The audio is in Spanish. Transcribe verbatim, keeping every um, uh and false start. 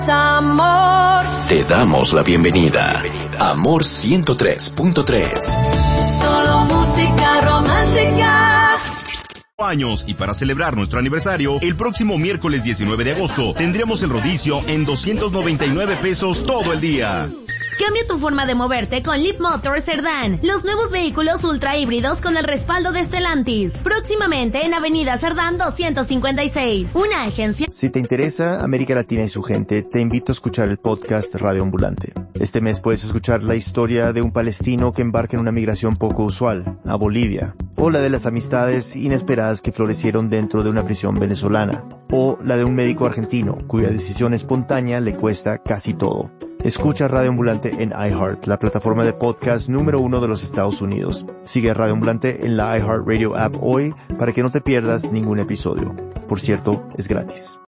Amor. Te damos la bienvenida. Amor ciento tres punto tres. Solo música romántica. Años y para celebrar nuestro aniversario, el próximo miércoles diecinueve de agosto tendremos el rodicio en doscientos noventa y nueve pesos todo el día. Cambia tu forma de moverte con Leap Motors Cerdán. Los nuevos vehículos ultra híbridos con el respaldo de Stellantis. Próximamente en Avenida Cerdán doscientos cincuenta y seis. Una agencia. Si te interesa América Latina y su gente, te invito a escuchar el podcast Radio Ambulante. Este mes puedes escuchar la historia de un palestino que embarca en una migración poco usual, a Bolivia. O la de las amistades inesperadas que florecieron dentro de una prisión venezolana. O la de un médico argentino, cuya decisión espontánea le cuesta casi todo. Escucha Radio Ambulante en iHeart, la plataforma de podcast número uno de los Estados Unidos. Sigue a Radio Ambulante en la iHeartRadio app hoy para que no te pierdas ningún episodio. Por cierto, es gratis.